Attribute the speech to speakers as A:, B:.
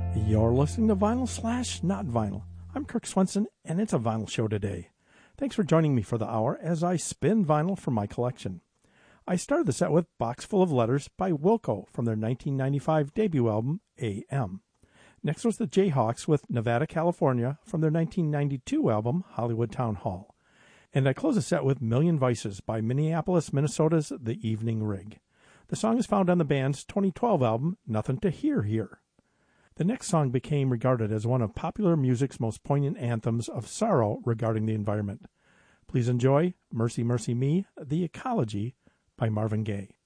A: You're listening to Vinyl Slash Not Vinyl. I'm Kirk Swenson, and it's a vinyl show today. Thanks for joining me for the hour as I spin vinyl from my collection. I started the set with Box Full of Letters by Wilco from their 1995 debut album, A.M. Next was the Jayhawks with Nevada, California from their 1992 album, Hollywood Town Hall. And I close the set with Million Vices by Minneapolis, Minnesota's The Evening Rig. The song is found on the band's 2012 album, Nothing to Hear Here. The next song became regarded as one of popular music's most poignant anthems of sorrow regarding the environment. Please enjoy Mercy, Mercy Me, The Ecology by Marvin Gaye.